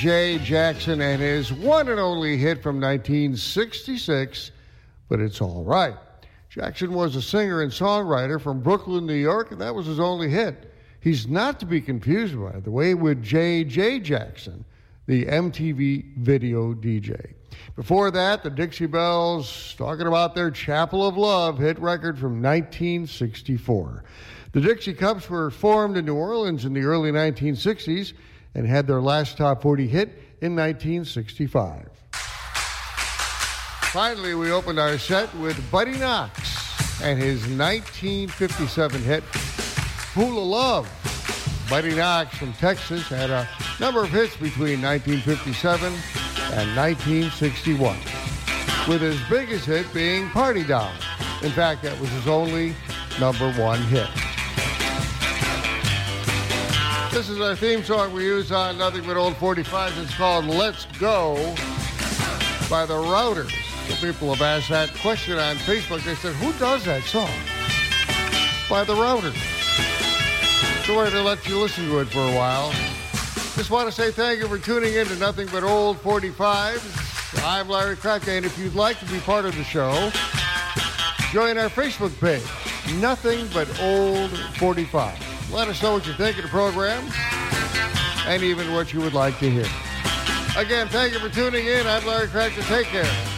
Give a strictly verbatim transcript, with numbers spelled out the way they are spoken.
Jay Jackson and his one and only hit from nineteen sixty-six, But It's All Right. Jackson was a singer and songwriter from Brooklyn, New York, and that was his only hit. He's not to be confused, by the way, with J J Jackson, the M T V video D J. Before that, the Dixie Bells, talking about their Chapel of Love hit record from nineteen sixty-four. The Dixie Cups were formed in New Orleans in the early nineteen sixties and had their last top forty hit in nineteen sixty-five. Finally, we opened our set with Buddy Knox and his nineteen fifty-seven hit, Fool of Love. Buddy Knox from Texas had a number of hits between nineteen fifty-seven and nineteen sixty-one, with his biggest hit being Party Down. In fact, that was his only number one hit. This is our theme song we use on Nothing But Old forty-fives. It's called Let's Go by the Routers. Some people have asked that question on Facebook. They said, who does that song? By the Routers. So we're going to let you listen to it for a while. Just want to say thank you for tuning in to Nothing But Old forty-fives. I'm Larry Kratka, and if you'd like to be part of the show, join our Facebook page, Nothing But Old forty-five. Let us know what you think of the program and even what you would like to hear. Again, thank you for tuning in. I'm Larry Kratka. Take care.